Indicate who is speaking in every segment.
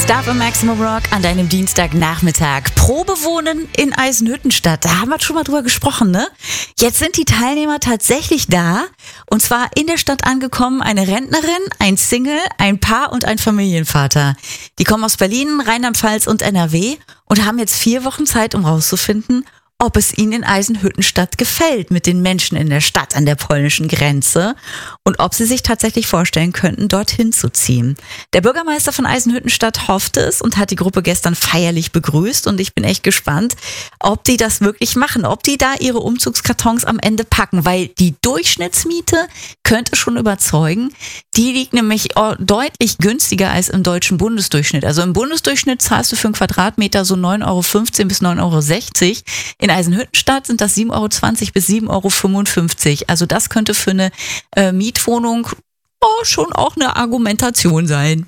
Speaker 1: Star FM Maximum Rock an deinem Dienstagnachmittag. Probewohnen in Eisenhüttenstadt. Da haben wir schon mal drüber gesprochen, ne? Jetzt sind die Teilnehmer tatsächlich da. Und zwar in der Stadt angekommen eine Rentnerin, ein Single, ein Paar und ein Familienvater. Die kommen aus Berlin, Rheinland-Pfalz und NRW und haben jetzt 4 Wochen Zeit, um rauszufinden, ob es ihnen in Eisenhüttenstadt gefällt mit den Menschen in der Stadt an der polnischen Grenze und ob sie sich tatsächlich vorstellen könnten, dorthin zu ziehen. Der Bürgermeister von Eisenhüttenstadt hoffte es und hat die Gruppe gestern feierlich begrüßt und ich bin echt gespannt, ob die das wirklich machen, ob die da ihre Umzugskartons am Ende packen, weil die Durchschnittsmiete könnte schon überzeugen. Die liegt nämlich deutlich günstiger als im deutschen Bundesdurchschnitt. Also im Bundesdurchschnitt zahlst du für einen Quadratmeter so 9,15 € bis 9,60 €. In Eisenhüttenstadt sind das 7,20 € bis 7,55 €. Also das könnte für eine Mietwohnung schon auch eine Argumentation sein.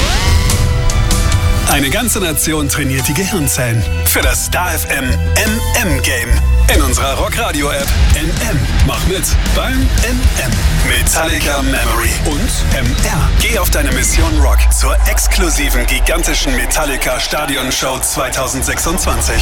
Speaker 2: Eine ganze Nation trainiert die Gehirnzellen für das Star FM MM Game. In unserer Rockradio-App MM. Mach mit beim MM. Metallica Memory und MR. Geh auf deine Mission Rock zur exklusiven gigantischen Metallica Stadionshow 2026.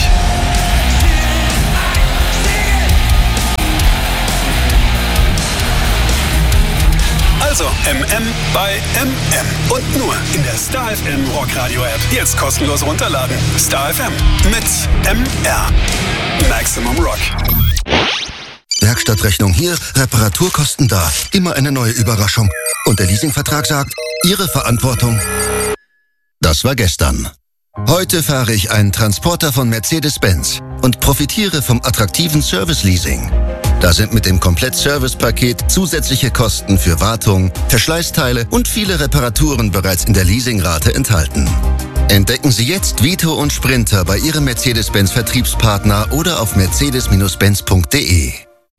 Speaker 2: Also MM bei MM. Und nur in der Star FM Rockradio App. Jetzt kostenlos runterladen. Star FM mit MR. Maximum Rock.
Speaker 3: Werkstattrechnung hier, Reparaturkosten da. Immer eine neue Überraschung. Und der Leasingvertrag sagt, Ihre Verantwortung. Das war gestern. Heute fahre ich einen Transporter von Mercedes-Benz und profitiere vom attraktiven Service-Leasing. Da sind mit dem Komplett-Service-Paket zusätzliche Kosten für Wartung, Verschleißteile und viele Reparaturen bereits in der Leasingrate enthalten. Entdecken Sie jetzt Vito und Sprinter bei Ihrem Mercedes-Benz-Vertriebspartner oder auf mercedes-benz.de.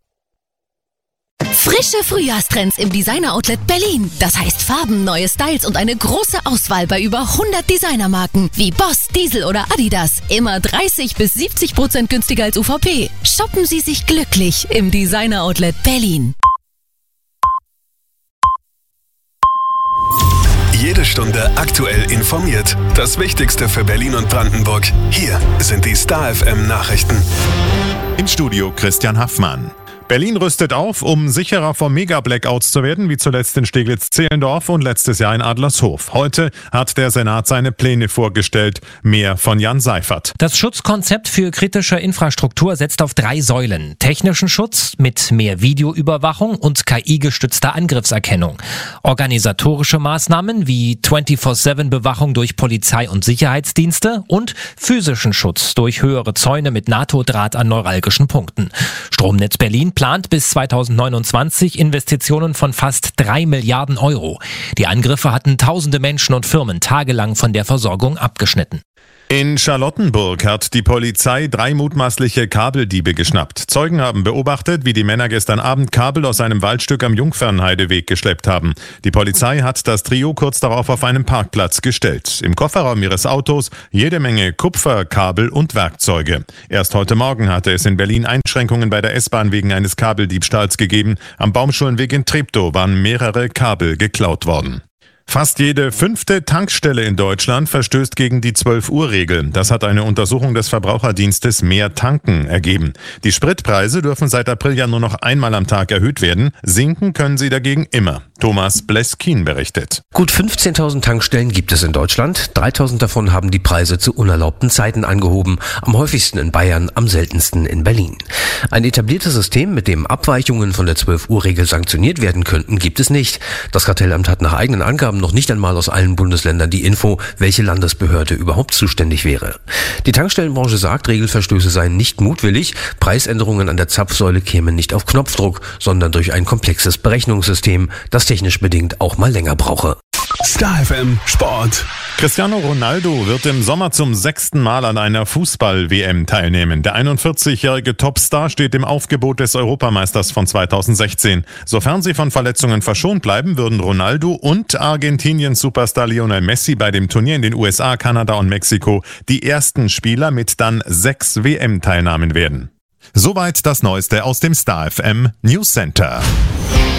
Speaker 4: Frische Frühjahrstrends im Designer-Outlet Berlin. Das heißt Farben, neue Styles und eine große Auswahl bei über 100 Designermarken wie Boss, Diesel oder Adidas. Immer 30% bis 70% günstiger als UVP. Shoppen Sie sich glücklich im Designer-Outlet Berlin.
Speaker 2: Jede Stunde aktuell informiert. Das Wichtigste für Berlin und Brandenburg. Hier sind die Star FM Nachrichten.
Speaker 5: Im Studio Christian Haffmann. Berlin rüstet auf, um sicherer vor Mega-Blackouts zu werden, wie zuletzt in Steglitz-Zehlendorf und letztes Jahr in Adlershof. Heute hat der Senat seine Pläne vorgestellt. Mehr von Jan Seifert.
Speaker 6: Das Schutzkonzept für kritische Infrastruktur setzt auf 3 Säulen. Technischen Schutz mit mehr Videoüberwachung und KI-gestützter Angriffserkennung. Organisatorische Maßnahmen wie 24/7-Bewachung durch Polizei und Sicherheitsdienste und physischen Schutz durch höhere Zäune mit NATO-Draht an neuralgischen Punkten. Stromnetz Berlin plant bis 2029 Investitionen von fast 3 Milliarden €. Die Angriffe hatten tausende Menschen und Firmen tagelang von der Versorgung abgeschnitten.
Speaker 5: In Charlottenburg hat die Polizei 3 mutmaßliche Kabeldiebe geschnappt. Zeugen haben beobachtet, wie die Männer gestern Abend Kabel aus einem Waldstück am Jungfernheideweg geschleppt haben. Die Polizei hat das Trio kurz darauf auf einem Parkplatz gestellt. Im Kofferraum ihres Autos jede Menge Kupfer, Kabel und Werkzeuge. Erst heute Morgen hatte es in Berlin Einschränkungen bei der S-Bahn wegen eines Kabeldiebstahls gegeben. Am Baumschulenweg in Treptow waren mehrere Kabel geklaut worden. Fast jede 5. Tankstelle in Deutschland verstößt gegen die 12-Uhr-Regel. Das hat eine Untersuchung des Verbraucherdienstes Mehr Tanken ergeben. Die Spritpreise dürfen seit April ja nur noch einmal am Tag erhöht werden. Sinken können sie dagegen immer. Thomas Bleskin berichtet.
Speaker 7: Gut 15.000 Tankstellen gibt es in Deutschland. 3.000 davon haben die Preise zu unerlaubten Zeiten angehoben. Am häufigsten in Bayern, am seltensten in Berlin. Ein etabliertes System, mit dem Abweichungen von der 12-Uhr-Regel sanktioniert werden könnten, gibt es nicht. Das Kartellamt hat nach eigenen Angaben noch nicht einmal aus allen Bundesländern die Info, welche Landesbehörde überhaupt zuständig wäre. Die Tankstellenbranche sagt, Regelverstöße seien nicht mutwillig, Preisänderungen an der Zapfsäule kämen nicht auf Knopfdruck, sondern durch ein komplexes Berechnungssystem, das technisch bedingt auch mal länger brauche.
Speaker 2: Star FM Sport.
Speaker 5: Cristiano Ronaldo wird im Sommer zum 6. Mal an einer Fußball-WM teilnehmen. Der 41-jährige Topstar steht im Aufgebot des Europameisters von 2016. Sofern sie von Verletzungen verschont bleiben, würden Ronaldo und Argentiniens-Superstar Lionel Messi bei dem Turnier in den USA, Kanada und Mexiko die ersten Spieler mit dann 6 WM-Teilnahmen werden. Soweit das Neueste aus dem Star FM News Center.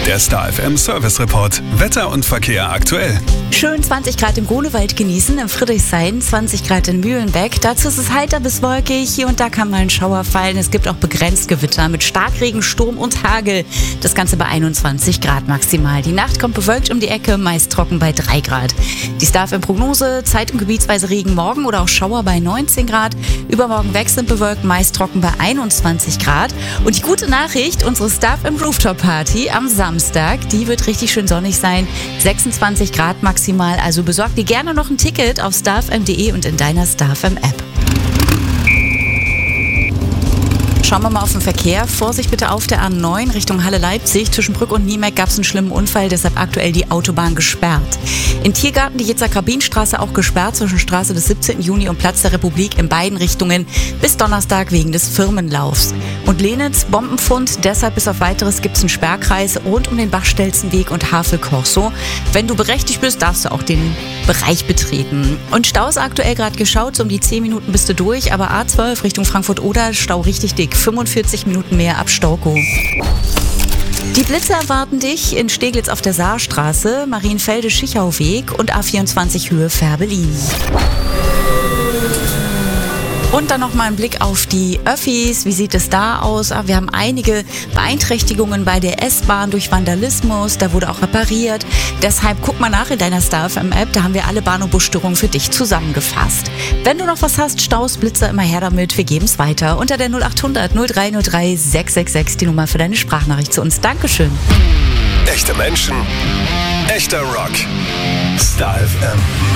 Speaker 2: Der Star FM Service Report. Wetter und Verkehr aktuell.
Speaker 1: Schön 20 Grad im Grunewald genießen, im Friedrichshain 20 Grad in Mühlenbeck. Dazu ist es heiter bis wolkig. Hier und da kann mal ein Schauer fallen. Es gibt auch begrenzt Gewitter mit Starkregen, Sturm und Hagel. Das Ganze bei 21 Grad maximal. Die Nacht kommt bewölkt um die Ecke, meist trocken bei 3 Grad. Die Star FM Prognose, Zeit- und gebietsweise Regen morgen oder auch Schauer bei 19 Grad. Übermorgen wechselnd bewölkt, meist trocken bei 21 Grad. Und die gute Nachricht, unsere Star FM Rooftop Party am Samstag, die wird richtig schön sonnig sein. 26 Grad maximal, also besorg dir gerne noch ein Ticket auf starfm.de und in deiner Star FM App. Schauen wir mal auf den Verkehr. Vorsicht bitte auf der A9 Richtung Halle-Leipzig. Zwischen Brück und Niemeck gab es einen schlimmen Unfall, deshalb aktuell die Autobahn gesperrt. In Tiergarten die Jetzer-Krabinstraße auch gesperrt, zwischen Straße des 17. Juni und Platz der Republik in beiden Richtungen bis Donnerstag wegen des Firmenlaufs. Und Lenitz, Bombenfund, deshalb bis auf weiteres gibt es einen Sperrkreis rund um den Bachstelzenweg und Havel-Korso. Wenn du berechtigt bist, darfst du auch den Bereich betreten. Und Staus aktuell gerade geschaut, so um die 10 Minuten bist du durch, aber A12 Richtung Frankfurt-Oder, Stau richtig dick. 45 Minuten mehr ab Staukow. Die Blitze erwarten dich in Steglitz auf der Saarstraße, Marienfelde-Schichau-Weg und A24 Höhe Fährberlin. Und dann noch mal ein Blick auf die Öffis. Wie sieht es da aus? Wir haben einige Beeinträchtigungen bei der S-Bahn durch Vandalismus. Da wurde auch repariert. Deshalb guck mal nach in deiner Star FM App. Da haben wir alle Bahn- und Busstörungen für dich zusammengefasst. Wenn du noch was hast, Staus, Blitzer, immer her damit. Wir geben es weiter. Unter der 0800 0303 666 die Nummer für deine Sprachnachricht zu uns. Dankeschön.
Speaker 2: Echte Menschen, echter Rock. Star FM.